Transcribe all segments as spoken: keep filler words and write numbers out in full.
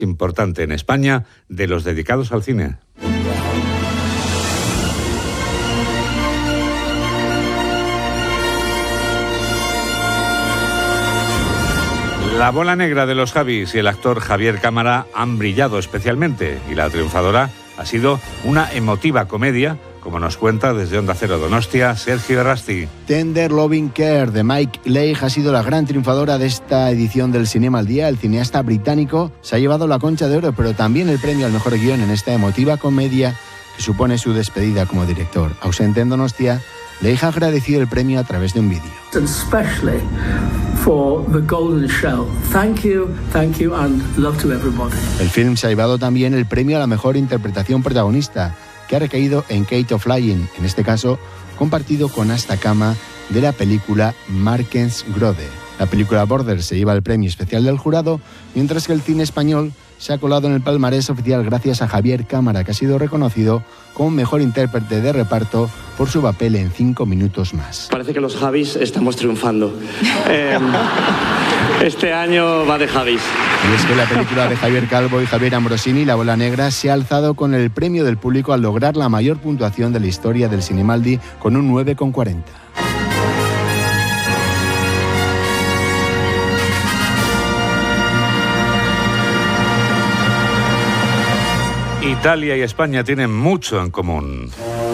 importante en España de los dedicados al cine. La bola negra de los Javis y el actor Javier Cámara han brillado especialmente y la triunfadora ha sido una emotiva comedia, como nos cuenta desde Onda Cero Donostia Sergio Errasti. Tender Loving Care de Mike Leigh ha sido la gran triunfadora de esta edición del Cinema al Día. El cineasta británico se ha llevado la Concha de Oro, pero también el premio al mejor guión en esta emotiva comedia que supone su despedida como director. Ausente en Donostia, Leigh ha agradecido el premio a través de un vídeo. Especially for the Golden Shell. Thank you, thank you and love to everybody. El film se ha llevado también el premio a la mejor interpretación protagonista, que ha recaído en Kate O'Flynn, en este caso compartido con Asta Kama de la película Markens Grode. La película Border se lleva el premio especial del jurado, mientras que el cine español se ha colado en el palmarés oficial gracias a Javier Cámara, que ha sido reconocido como mejor intérprete de reparto por su papel en Cinco minutos más. Parece que los Javis estamos triunfando. eh, este año va de Javis. Y es que la película de Javier Calvo y Javier Ambrosini, La bola negra, se ha alzado con el premio del público al lograr la mayor puntuación de la historia del Cinemaldi con un nueve coma cuarenta. Italia y España tienen mucho en común.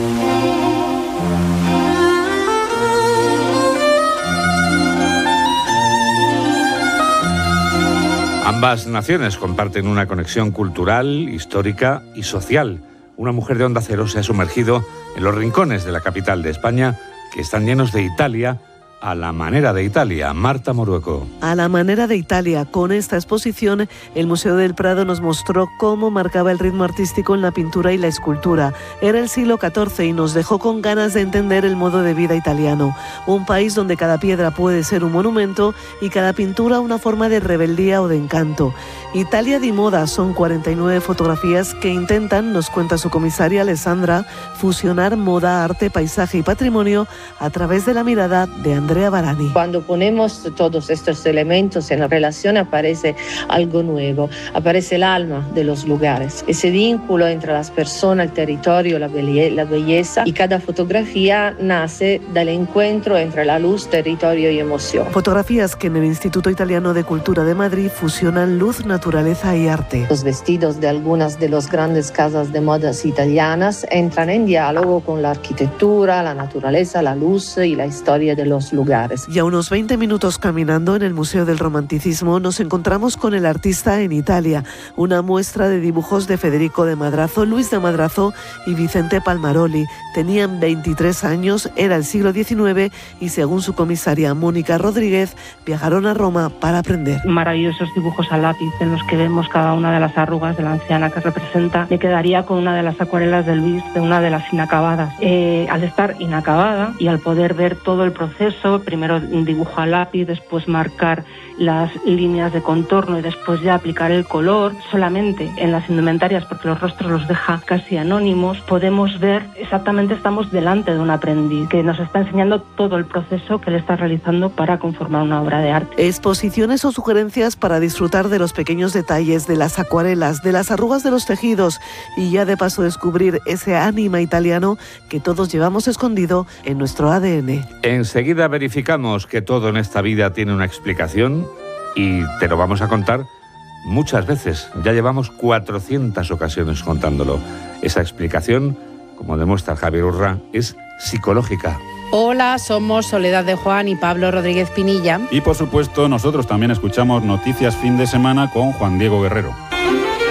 Ambas naciones comparten una conexión cultural, histórica y social. Una mujer de Onda Cero se ha sumergido en los rincones de la capital de España, que están llenos de Italia, a la manera de Italia. Marta Morueco. A la manera de Italia. Con esta exposición, el Museo del Prado nos mostró cómo marcaba el ritmo artístico en la pintura y la escultura. Era el siglo catorce y nos dejó con ganas de entender el modo de vida italiano. Un país donde cada piedra puede ser un monumento y cada pintura una forma de rebeldía o de encanto. Italia di Moda son cuarenta y nueve fotografías que intentan, nos cuenta su comisaria Alessandra, fusionar moda, arte, paisaje y patrimonio a través de la mirada de Andrea Barani. Cuando ponemos todos estos elementos en relación aparece algo nuevo, aparece el alma de los lugares, ese vínculo entre las personas, el territorio, la, belle- la belleza, y cada fotografía nace del encuentro entre la luz, territorio y emoción. Fotografías que en el Instituto Italiano de Cultura de Madrid fusionan luz, naturaleza y arte. Los vestidos de algunas de las grandes casas de modas italianas entran en diálogo con la arquitectura, la naturaleza, la luz y la historia de los lugares. Y a unos veinte minutos caminando en el Museo del Romanticismo nos encontramos con el artista en Italia, una muestra de dibujos de Federico de Madrazo, Luis de Madrazo y Vicente Palmaroli. Tenían veintitrés años, era el siglo diecinueve y según su comisaria Mónica Rodríguez, viajaron a Roma para aprender. Maravillosos dibujos a lápiz en los que vemos cada una de las arrugas de la anciana que representa. Me quedaría con una de las acuarelas de Luis, de una de las inacabadas. Eh, al estar inacabada y al poder ver todo el proceso, primero un dibujo a lápiz, después marcar las líneas de contorno y después ya aplicar el color, solamente en las indumentarias, porque los rostros los deja casi anónimos, podemos ver exactamente, estamos delante de un aprendiz que nos está enseñando todo el proceso que él está realizando para conformar una obra de arte. Exposiciones o sugerencias para disfrutar de los pequeños detalles, de las acuarelas, de las arrugas de los tejidos y ya de paso descubrir ese ánima italiano que todos llevamos escondido en nuestro A D N. Enseguida verificamos que todo en esta vida tiene una explicación y te lo vamos a contar muchas veces. Ya llevamos cuatrocientas ocasiones contándolo. Esa explicación, como demuestra Javier Urra, es psicológica. Hola, somos Soledad de Juan y Pablo Rodríguez Pinilla. Y por supuesto, nosotros también escuchamos Noticias Fin de Semana con Juan Diego Guerrero.